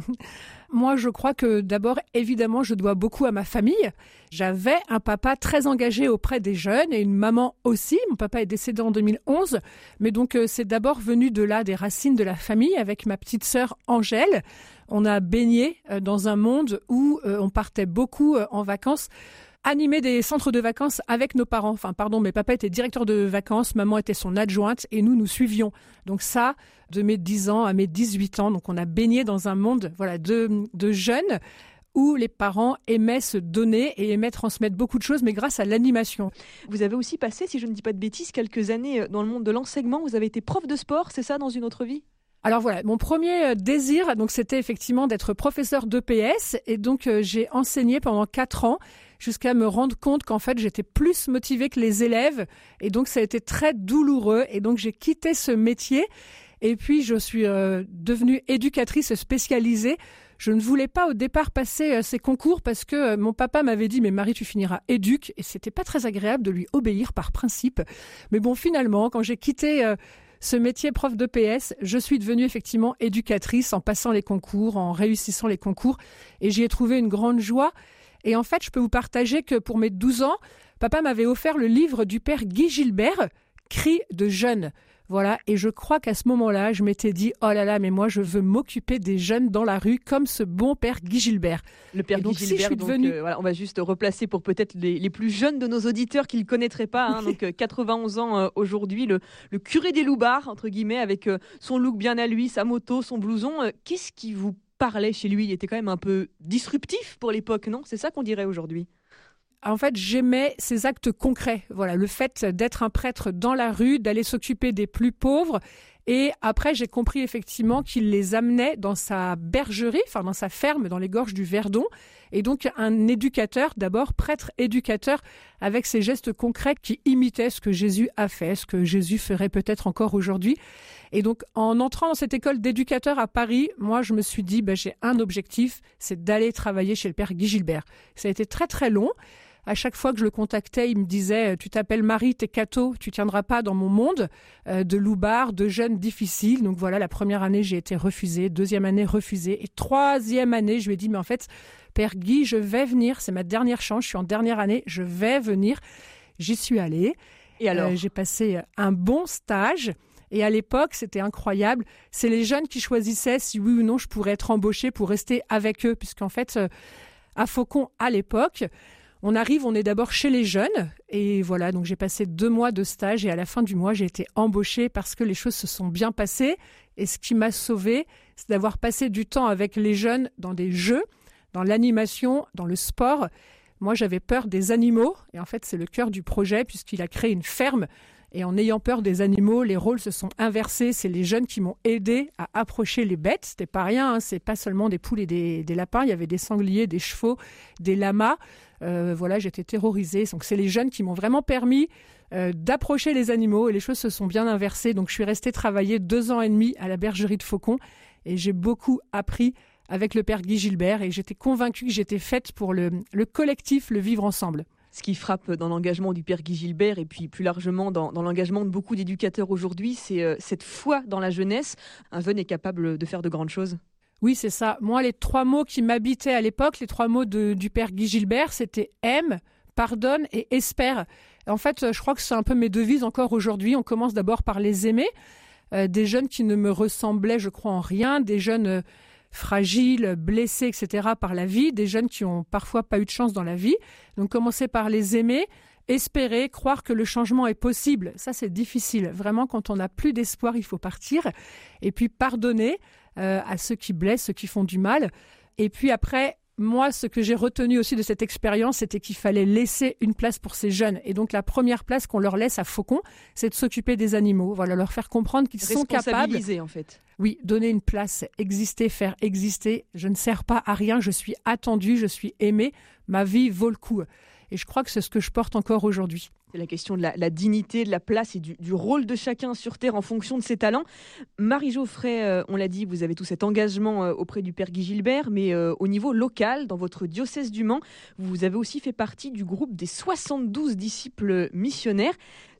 Speaker 5: Moi, je crois que d'abord, évidemment, je dois beaucoup à ma famille. J'avais un papa très engagé auprès des jeunes et une maman aussi. Mon papa est décédé en 2011. Mais donc, c'est d'abord venu de là, des racines de la famille avec ma petite sœur Angèle. On a baigné dans un monde où on partait beaucoup en vacances. Animer des centres de vacances avec nos parents. Mais papa était directeur de vacances, maman était son adjointe et nous suivions. Donc ça, de mes 10 ans à mes 18 ans, donc on a baigné dans un monde de jeunes où les parents aimaient se donner et aimaient transmettre beaucoup de choses, mais grâce à l'animation.
Speaker 4: Vous avez aussi passé, si je ne dis pas de bêtises, quelques années dans le monde de l'enseignement. Vous avez été prof de sport, c'est ça, dans une autre vie ?
Speaker 5: Alors voilà, mon premier désir, donc c'était effectivement d'être professeur d'EPS et donc j'ai enseigné pendant 4 ans jusqu'à me rendre compte qu'en fait j'étais plus motivée que les élèves et donc ça a été très douloureux et donc j'ai quitté ce métier et puis je suis devenue éducatrice spécialisée. Je ne voulais pas au départ passer ces concours parce que mon papa m'avait dit « Mais Marie, tu finiras éduc » et c'était pas très agréable de lui obéir par principe. Mais bon, finalement, quand j'ai quitté ce métier prof d'EPS, je suis devenue effectivement éducatrice en passant les concours, en réussissant les concours et j'y ai trouvé une grande joie. Et en fait, je peux vous partager que pour mes 12 ans, papa m'avait offert le livre du père Guy Gilbert, Cris de jeunes. Voilà, et je crois qu'à ce moment-là, je m'étais dit, oh là là, mais moi, je veux m'occuper des jeunes dans la rue comme ce bon père Guy Gilbert.
Speaker 4: Le père Guy Gilbert, on va juste replacer pour peut-être les plus jeunes de nos auditeurs qui ne le connaîtraient pas. Donc 91 ans aujourd'hui, le curé des Loubards, entre guillemets, avec son look bien à lui, sa moto, son blouson. Qu'est-ce qui vous parlait chez lui ? Il était quand même un peu disruptif pour l'époque, non ? C'est ça qu'on dirait aujourd'hui.
Speaker 5: En fait, j'aimais ces actes concrets. Voilà, le fait d'être un prêtre dans la rue, d'aller s'occuper des plus pauvres Et après, j'ai compris effectivement qu'il les amenait dans sa bergerie, enfin dans sa ferme, dans les gorges du Verdon. Et donc, un éducateur, d'abord prêtre éducateur, avec ses gestes concrets qui imitaient ce que Jésus a fait, ce que Jésus ferait peut-être encore aujourd'hui. Et donc, en entrant dans cette école d'éducateur à Paris, moi, je me suis dit, j'ai un objectif, c'est d'aller travailler chez le père Guy Gilbert. Ça a été très, très long. À chaque fois que je le contactais, il me disait « Tu t'appelles Marie, t'es catho, tu tiendras pas dans mon monde de loupard, de jeunes difficiles. » Donc voilà, la première année, j'ai été refusée. Deuxième année, refusée. Et troisième année, je lui ai dit « Mais en fait, Père Guy, je vais venir. C'est ma dernière chance. Je suis en dernière année. Je vais venir. » J'y suis allée.
Speaker 4: Et alors
Speaker 5: j'ai passé un bon stage. Et à l'époque, c'était incroyable. C'est les jeunes qui choisissaient si oui ou non je pourrais être embauchée pour rester avec eux. Puisqu'en fait, à Faucon, à l'époque, on est d'abord chez les jeunes. Et voilà, donc j'ai passé 2 mois de stage. Et à la fin du mois, j'ai été embauchée parce que les choses se sont bien passées. Et ce qui m'a sauvée, c'est d'avoir passé du temps avec les jeunes dans des jeux, dans l'animation, dans le sport. Moi, j'avais peur des animaux. Et en fait, c'est le cœur du projet puisqu'il a créé une ferme. Et en ayant peur des animaux, les rôles se sont inversés. C'est les jeunes qui m'ont aidé à approcher les bêtes. C'était pas rien, hein. C'est pas seulement des poules et des lapins. Il y avait des sangliers, des chevaux, des lamas. Voilà, j'étais terrorisée. Donc, c'est les jeunes qui m'ont vraiment permis d'approcher les animaux. Et les choses se sont bien inversées. Donc, je suis restée travailler 2 ans et demi à la bergerie de Faucon. Et j'ai beaucoup appris avec le père Guy Gilbert. Et j'étais convaincue que j'étais faite pour le collectif, le vivre ensemble.
Speaker 4: Ce qui frappe dans l'engagement du père Guy Gilbert et puis plus largement dans l'engagement de beaucoup d'éducateurs aujourd'hui, c'est cette foi dans la jeunesse. Un jeune est capable de faire de grandes choses.
Speaker 5: Oui, c'est ça. Moi, les 3 mots qui m'habitaient à l'époque, les 3 mots du père Guy Gilbert, c'était « aime »,« pardonne » et « espère ». En fait, je crois que c'est un peu mes devises encore aujourd'hui. On commence d'abord par les aimer. Des jeunes qui ne me ressemblaient, je crois, en rien. Des jeunes fragiles, blessés, etc. par la vie, des jeunes qui ont parfois pas eu de chance dans la vie. Donc commencer par les aimer, espérer, croire que le changement est possible. Ça, c'est difficile. Vraiment, quand on n'a plus d'espoir, il faut partir. Et puis pardonner à ceux qui blessent, ceux qui font du mal. Et puis après, moi, ce que j'ai retenu aussi de cette expérience, c'était qu'il fallait laisser une place pour ces jeunes. Et donc, la première place qu'on leur laisse à Faucon, c'est de s'occuper des animaux. Voilà, leur faire comprendre qu'ils sont capables.
Speaker 4: Responsabiliser, en fait.
Speaker 5: Oui, donner une place, exister, faire exister. Je ne sers pas à rien, je suis attendue, je suis aimée. Ma vie vaut le coup. Et je crois que c'est ce que je porte encore aujourd'hui.
Speaker 4: C'est la question de la dignité, de la place et du rôle de chacun sur Terre en fonction de ses talents. Marie Geoffray, on l'a dit, vous avez tout cet engagement auprès du père Guy Gilbert, mais au niveau local, dans votre diocèse du Mans, vous avez aussi fait partie du groupe des 72 disciples missionnaires.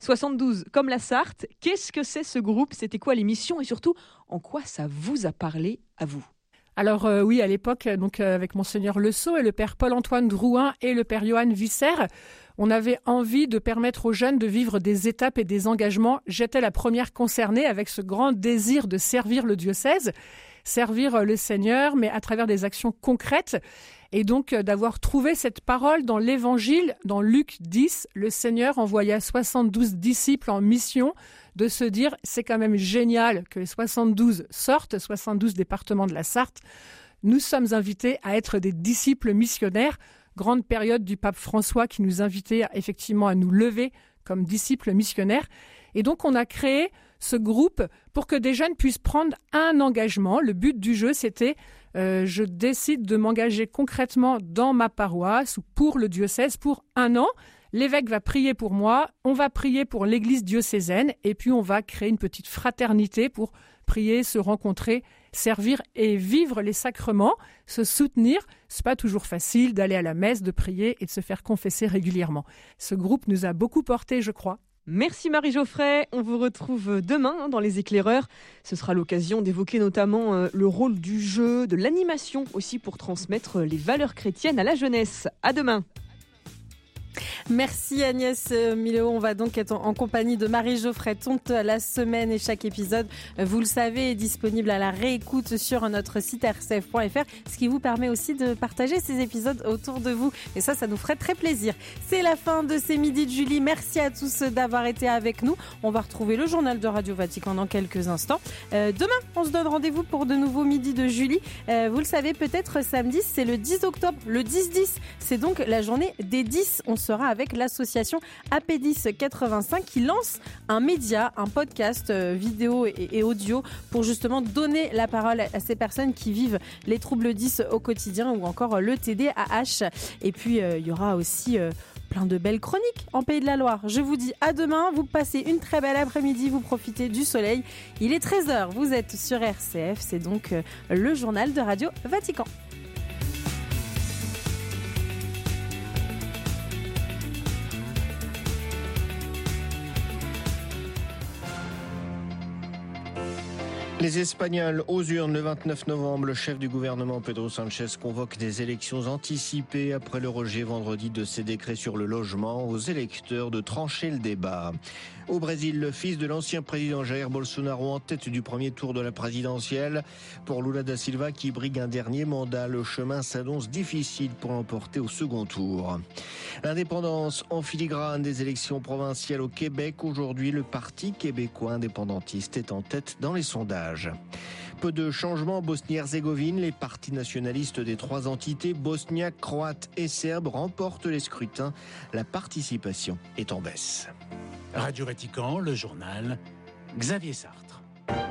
Speaker 4: 72 comme la Sarthe. Qu'est-ce que c'est ce groupe ? C'était quoi les missions ? Et surtout, en quoi ça vous a parlé à vous ?
Speaker 5: Alors oui, à l'époque, donc avec Monseigneur Le Sceau et le père Paul-Antoine Drouin et le père Johann Visser, on avait envie de permettre aux jeunes de vivre des étapes et des engagements. J'étais la première concernée avec ce grand désir de servir le diocèse, servir le Seigneur, mais à travers des actions concrètes. Et donc d'avoir trouvé cette parole dans l'Évangile, dans Luc 10, le Seigneur envoya 72 disciples en mission, de se dire c'est quand même génial que les 72 sortent, 72 départements de la Sarthe. Nous sommes invités à être des disciples missionnaires. Grande période du pape François qui nous invitait effectivement à nous lever comme disciples missionnaires. Et donc on a créé ce groupe pour que des jeunes puissent prendre un engagement. Le but du jeu, c'était je décide de m'engager concrètement dans ma paroisse ou pour le diocèse pour 1 an. L'évêque va prier pour moi, on va prier pour l'église diocésaine et puis on va créer une petite fraternité pour prier, se rencontrer, servir et vivre les sacrements, se soutenir. C'est pas toujours facile d'aller à la messe, de prier et de se faire confesser régulièrement. Ce groupe nous a beaucoup porté, je crois.
Speaker 4: Merci Marie Geoffray, on vous retrouve demain dans Les Éclaireurs. Ce sera l'occasion d'évoquer notamment le rôle du jeu, de l'animation aussi pour transmettre les valeurs chrétiennes à la jeunesse. À demain.
Speaker 2: Merci Agnès Miléo. On va donc être en compagnie de Marie Geoffray toute la semaine et chaque épisode, vous le savez, est disponible à la réécoute sur notre site rcf.fr, ce qui vous permet aussi de partager ces épisodes autour de vous. Et ça nous ferait très plaisir. C'est la fin de ces Midis de Julie. Merci à tous d'avoir été avec nous. On va retrouver le journal de Radio Vatican dans quelques instants. Demain, on se donne rendez-vous pour de nouveaux Midis de Julie. Vous le savez peut-être, samedi, c'est le 10 octobre, le 10-10. C'est donc la journée des 10. On sera avec l'association AP10 85 qui lance un média, un podcast vidéo et audio pour justement donner la parole à ces personnes qui vivent les troubles 10 au quotidien ou encore le TDAH. Et puis il y aura aussi plein de belles chroniques en Pays de la Loire. Je vous dis à demain, vous passez une très belle après-midi, vous profitez du soleil. Il est 13h, vous êtes sur RCF, c'est donc le journal de Radio Vatican.
Speaker 6: Les Espagnols aux urnes le 29 novembre. Le chef du gouvernement Pedro Sánchez convoque des élections anticipées après le rejet vendredi de ses décrets sur le logement aux électeurs de trancher le débat. Au Brésil, le fils de l'ancien président Jair Bolsonaro en tête du premier tour de la présidentielle. Pour Lula da Silva qui brigue un dernier mandat, le chemin s'annonce difficile pour l'emporter au second tour. L'indépendance en filigrane des élections provinciales au Québec. Aujourd'hui, le Parti québécois indépendantiste est en tête dans les sondages. Peu de changements en Bosnie-Herzégovine. Les partis nationalistes des trois entités, bosniaques, croates et serbes, remportent les scrutins. La participation est en baisse.
Speaker 7: Radio Vatican, le journal, Xavier Sartre.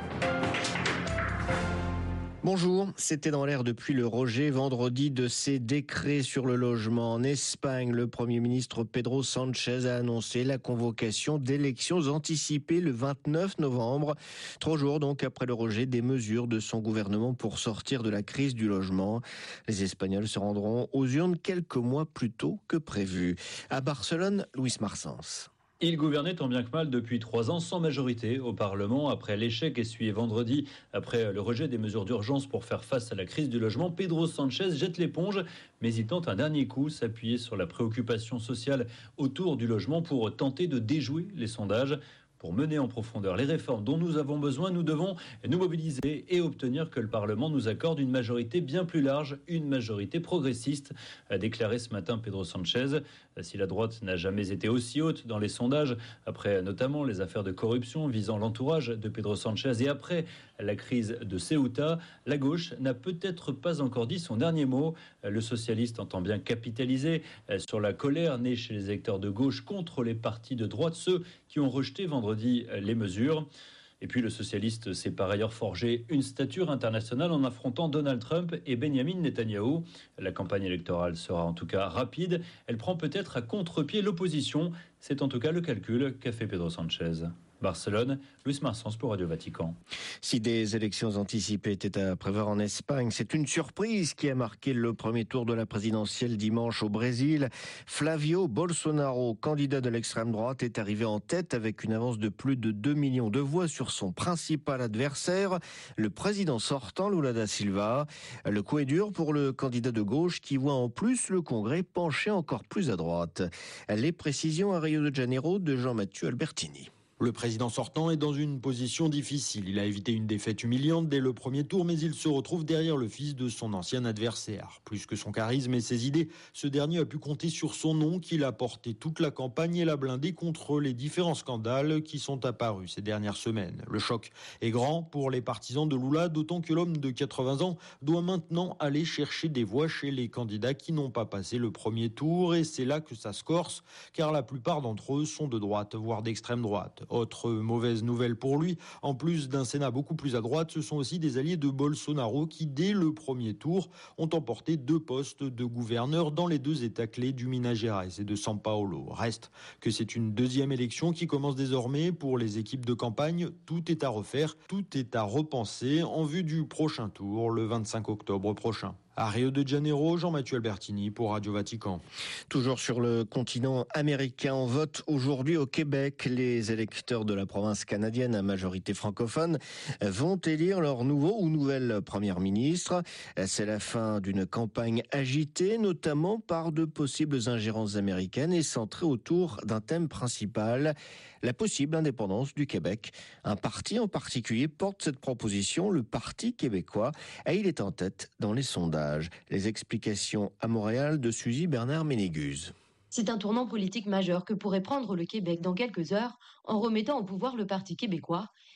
Speaker 6: Bonjour, c'était dans l'air depuis le rejet vendredi de ces décrets sur le logement. En Espagne, le Premier ministre Pedro Sánchez a annoncé la convocation d'élections anticipées le 29 novembre. 3 jours donc après le rejet des mesures de son gouvernement pour sortir de la crise du logement. Les Espagnols se rendront aux urnes quelques mois plus tôt que prévu. À Barcelone, Luis Marsens.
Speaker 8: Il gouvernait tant bien que mal depuis 3 ans sans majorité au Parlement. Après l'échec essuyé vendredi, après le rejet des mesures d'urgence pour faire face à la crise du logement, Pedro Sánchez jette l'éponge, mais il tente un dernier coup, s'appuyer sur la préoccupation sociale autour du logement pour tenter de déjouer les sondages. Pour mener en profondeur les réformes dont nous avons besoin, nous devons nous mobiliser et obtenir que le Parlement nous accorde une majorité bien plus large, une majorité progressiste, a déclaré ce matin Pedro Sánchez. Si la droite n'a jamais été aussi haute dans les sondages, après notamment les affaires de corruption visant l'entourage de Pedro Sánchez et après la crise de Ceuta, la gauche n'a peut-être pas encore dit son dernier mot. Le socialiste entend bien capitaliser sur la colère née chez les électeurs de gauche contre les partis de droite, ceux qui ont rejeté vendredi les mesures. Et puis le socialiste s'est par ailleurs forgé une stature internationale en affrontant Donald Trump et Benjamin Netanyahou. La campagne électorale sera en tout cas rapide. Elle prend peut-être à contre-pied l'opposition. C'est en tout cas le calcul qu'a fait Pedro Sánchez. Barcelone, Luis Marsens pour Radio Vatican.
Speaker 6: Si des élections anticipées étaient à prévoir en Espagne, c'est une surprise qui a marqué le premier tour de la présidentielle dimanche au Brésil. Flavio Bolsonaro, candidat de l'extrême droite, est arrivé en tête avec une avance de plus de 2 millions de voix sur son principal adversaire, le président sortant Lula da Silva. Le coup est dur pour le candidat de gauche qui voit en plus le Congrès pencher encore plus à droite. Les précisions à Rio de Janeiro de Jean-Mathieu Albertini.
Speaker 9: Le président sortant est dans une position difficile. Il a évité une défaite humiliante dès le premier tour, mais il se retrouve derrière le fils de son ancien adversaire. Plus que son charisme et ses idées, ce dernier a pu compter sur son nom qu'il a porté toute la campagne et l'a blindé contre les différents scandales qui sont apparus ces dernières semaines. Le choc est grand pour les partisans de Lula, d'autant que l'homme de 80 ans doit maintenant aller chercher des voix chez les candidats qui n'ont pas passé le premier tour, et c'est là que ça se corse, car la plupart d'entre eux sont de droite, voire d'extrême droite. Autre mauvaise nouvelle pour lui, en plus d'un Sénat beaucoup plus à droite, ce sont aussi des alliés de Bolsonaro qui, dès le premier tour, ont emporté 2 postes de gouverneur dans les 2 États clés du Minas Gerais et de São Paulo. Reste que c'est une deuxième élection qui commence désormais pour les équipes de campagne. Tout est à refaire, tout est à repenser en vue du prochain tour, le 25 octobre prochain. À Rio de Janeiro, Jean-Mathieu Albertini pour Radio Vatican.
Speaker 6: Toujours sur le continent américain, on vote aujourd'hui au Québec. Les électeurs de la province canadienne à majorité francophone vont élire leur nouveau ou nouvelle première ministre. C'est la fin d'une campagne agitée, notamment par de possibles ingérences américaines et centrée autour d'un thème principal, la possible indépendance du Québec. Un parti en particulier porte cette proposition, le Parti québécois, et il est en tête dans les sondages. Les explications à Montréal de Suzy Bernard-Ménégus.
Speaker 10: C'est un tournant politique majeur que pourrait prendre le Québec dans quelques heures en remettant au pouvoir le Parti québécois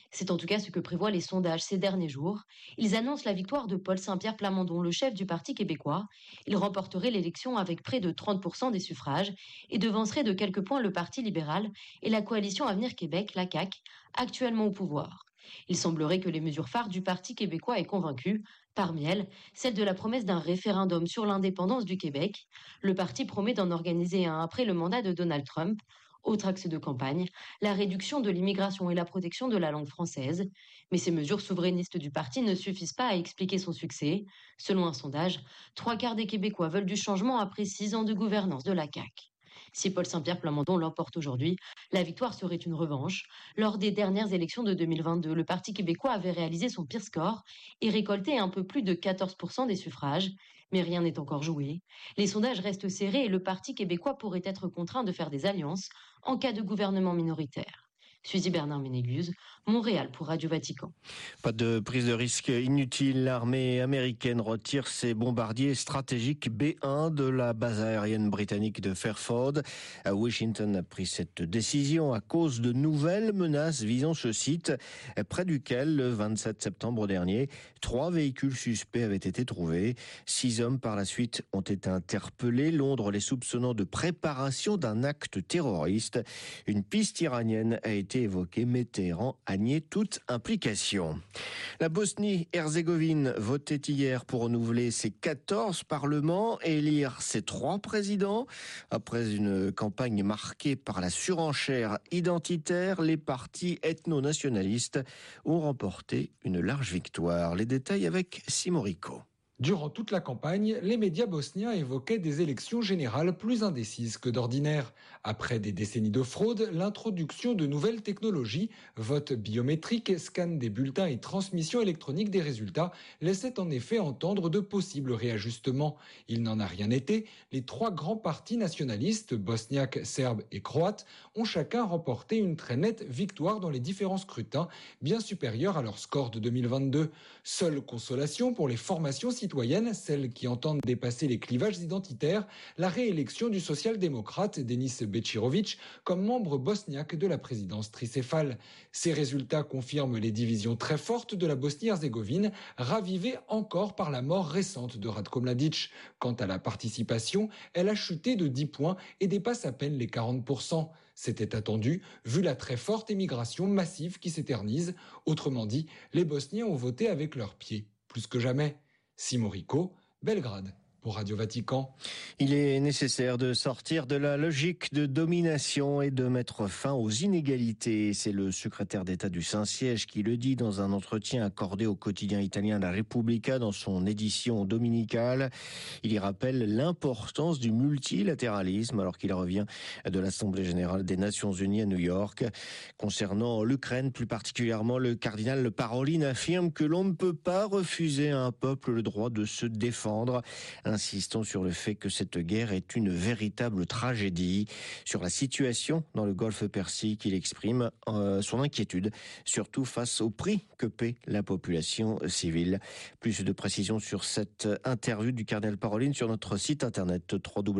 Speaker 10: C'est en tout cas ce que prévoient les sondages ces derniers jours. Ils annoncent la victoire de Paul Saint-Pierre Plamondon, le chef du Parti québécois. Il remporterait l'élection avec près de 30% des suffrages et devancerait de quelques points le Parti libéral et la coalition Avenir Québec, la CAQ, actuellement au pouvoir. Il semblerait que les mesures phares du Parti québécois aient convaincu. Parmi elles, celle de la promesse d'un référendum sur l'indépendance du Québec. Le parti promet d'en organiser un après le mandat de Donald Trump. Autre axe de campagne, la réduction de l'immigration et la protection de la langue française. Mais ces mesures souverainistes du parti ne suffisent pas à expliquer son succès. Selon un sondage, 3/4 des Québécois veulent du changement après 6 ans de gouvernance de la CAQ. Si Paul Saint-Pierre Plamondon l'emporte aujourd'hui, la victoire serait une revanche. Lors des dernières élections de 2022, le Parti québécois avait réalisé son pire score et récolté un peu plus de 14% des suffrages. Mais rien n'est encore joué. Les sondages restent serrés et le Parti québécois pourrait être contraint de faire des alliances en cas de gouvernement minoritaire. Suzy Bernard Ménéguse, Montréal pour Radio Vatican.
Speaker 6: Pas de prise de risque inutile. L'armée américaine retire ses bombardiers stratégiques B-1 de la base aérienne britannique de Fairford. Washington a pris cette décision à cause de nouvelles menaces visant ce site, près duquel, le 27 septembre dernier, 3 véhicules suspects avaient été trouvés. 6 hommes par la suite ont été interpellés, Londres les soupçonnant de préparation d'un acte terroriste. Une piste iranienne a été évoquée, mais Téhéran a nié toute implication. La Bosnie-Herzégovine votait hier pour renouveler ses 14 parlements et élire ses 3 présidents. Après une campagne marquée par la surenchère identitaire, les partis ethno-nationalistes ont remporté une large victoire. Les détails avec Simon Rico.
Speaker 11: Durant toute la campagne, les médias bosniens évoquaient des élections générales plus indécises que d'ordinaire. Après des décennies de fraude, l'introduction de nouvelles technologies, vote biométrique, scan des bulletins et transmission électronique des résultats, laissaient en effet entendre de possibles réajustements. Il n'en a rien été. Les 3 grands partis nationalistes, bosniaques, serbes et croates, ont chacun remporté une très nette victoire dans les différents scrutins, bien supérieure à leur score de 2022. Seule consolation pour les formations citoyennes, celles qui entendent dépasser les clivages identitaires, la réélection du social-démocrate Denis Bečirović comme membre bosniaque de la présidence tricéphale. Ces résultats confirment les divisions très fortes de la Bosnie-Herzégovine, ravivées encore par la mort récente de Ratko Mladić. Quant à la participation, elle a chuté de 10 points et dépasse à peine les 40%. C'était attendu, vu la très forte émigration massive qui s'éternise. Autrement dit, les Bosniens ont voté avec leurs pieds, plus que jamais. Simon Rico, Belgrade. Pour Radio Vatican.
Speaker 6: Il est nécessaire de sortir de la logique de domination et de mettre fin aux inégalités. C'est le secrétaire d'État du Saint-Siège qui le dit dans un entretien accordé au quotidien italien La Repubblica dans son édition dominicale. Il y rappelle l'importance du multilatéralisme alors qu'il revient de l'Assemblée générale des Nations unies à New York. Concernant l'Ukraine, plus particulièrement, le cardinal Parolin affirme que l'on ne peut pas refuser à un peuple le droit de se défendre, insistant sur le fait que cette guerre est une véritable tragédie. Sur la situation dans le Golfe Persique, il exprime son inquiétude, surtout face au prix que paie la population civile. Plus de précisions sur cette interview du cardinal Parolin sur notre site internet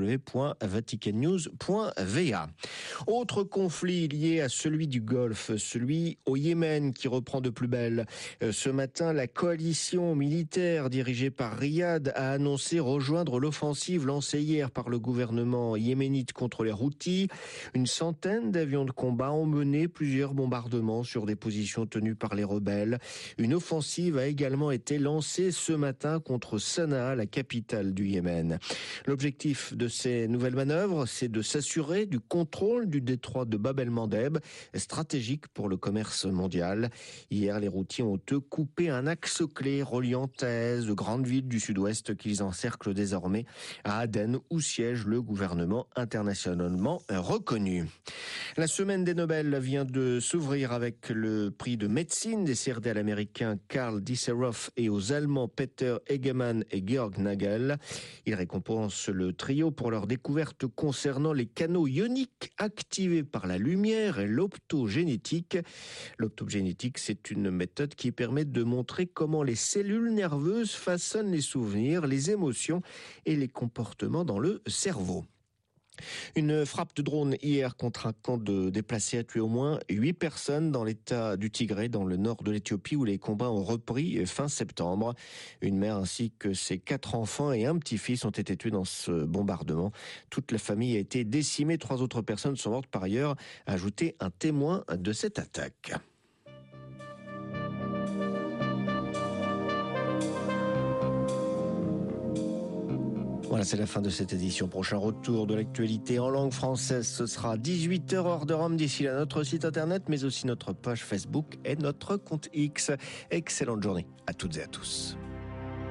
Speaker 6: www.vaticannews.va. Autre conflit lié à celui du Golfe, celui au Yémen qui reprend de plus belle. Ce matin, la coalition militaire dirigée par Riyad a annoncé rejoindre l'offensive lancée hier par le gouvernement yéménite contre les Houthis. Une centaine d'avions de combat ont mené plusieurs bombardements sur des positions tenues par les rebelles. Une offensive a également été lancée ce matin contre Sanaa, la capitale du Yémen. L'objectif de ces nouvelles manœuvres, c'est de s'assurer du contrôle du détroit de Bab el-Mandeb, stratégique pour le commerce mondial. Hier, les Houthis ont coupé un axe clé reliant Taïz, de grandes villes du sud-ouest qu'ils encerclent désormais à Aden, où siège le gouvernement internationalement reconnu. La semaine des Nobel vient de s'ouvrir avec le prix de médecine décerné à l'américain Karl Disseroff et aux Allemands Peter Hegemann et Georg Nagel. Il récompense le trio pour leur découverte concernant les canaux ioniques activés par la lumière et l'optogénétique. L'optogénétique, c'est une méthode qui permet de montrer comment les cellules nerveuses façonnent les souvenirs, les émotions et les comportements dans le cerveau. Une frappe de drone hier contre un camp de déplacés a tué au moins 8 personnes dans l'état du Tigré, dans le nord de l'Éthiopie, où les combats ont repris fin septembre. Une mère ainsi que ses 4 enfants et un petit-fils ont été tués dans ce bombardement. Toute la famille a été décimée. 3 autres personnes sont mortes par ailleurs, a ajouté un témoin de cette attaque. Voilà, c'est la fin de cette édition. Prochain retour de l'actualité en langue française, ce sera 18h heure de Rome. D'ici là, notre site internet, mais aussi notre page Facebook et notre compte X. Excellente journée à toutes et à tous.